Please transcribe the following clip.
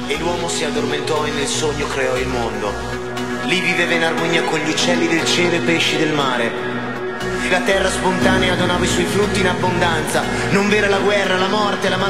e l'uomo si addormentò e nel sogno creò il mondo. Lì viveva in armonia con gli uccelli del cielo e i pesci del mare. La terra spontanea donava i suoi frutti in abbondanza. Non v'era la guerra, la morte, la malattia.